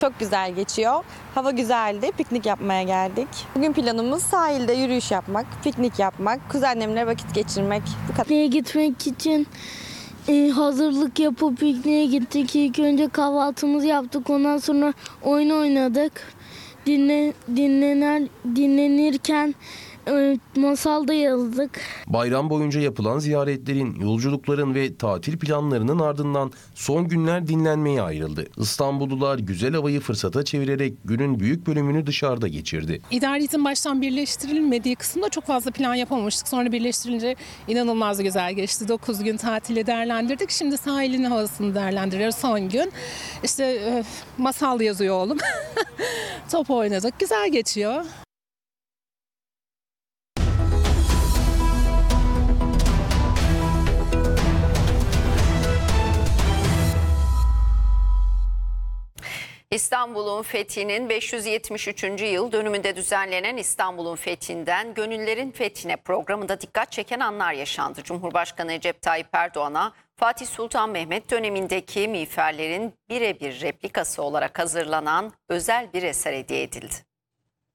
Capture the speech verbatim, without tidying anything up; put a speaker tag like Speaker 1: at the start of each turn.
Speaker 1: Çok güzel geçiyor. Hava güzeldi. Piknik yapmaya geldik. Bugün planımız sahilde yürüyüş yapmak, piknik yapmak, kuzenlerimle vakit geçirmek. Bu kadar.
Speaker 2: Pikniğe gitmek için e, hazırlık yapıp pikniğe gittik. İlk önce kahvaltımızı yaptık. Ondan sonra oyun oynadık. Dinle, dinlener, dinlenirken e, masal da yazdık.
Speaker 3: Bayram boyunca yapılan ziyaretlerin, yolculukların ve tatil planlarının ardından son günler dinlenmeye ayrıldı. İstanbullular güzel havayı fırsata çevirerek günün büyük bölümünü dışarıda geçirdi.
Speaker 4: İdari izin baştan birleştirilmediği kısımda çok fazla plan yapamamıştık. Sonra birleştirilince inanılmaz güzel geçti. dokuz gün tatili değerlendirdik. Şimdi sahilin havasını değerlendiriyoruz son gün. İşte e, masal yazıyor oğlum. Top oynadık. Güzel geçiyor.
Speaker 5: İstanbul'un fethinin beş yüz yetmiş üçüncü yıl dönümünde düzenlenen İstanbul'un fethinden Gönüllerin Fethine programında dikkat çeken anlar yaşandı. Cumhurbaşkanı Recep Tayyip Erdoğan'a Fatih Sultan Mehmet dönemindeki miğferlerin birebir replikası olarak hazırlanan özel bir eser hediye edildi.